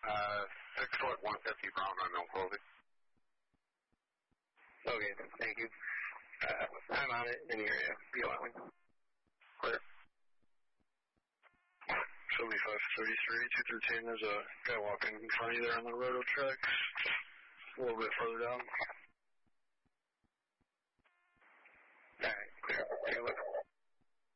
6 foot 150 brown unknown clothing. Okay, thank you. I'm on it in the area. Be allowing. Clear. 7533, 213, there's a guy walking in front of you there on the roto tracks. A little bit further down. Alright, clear. Take a look.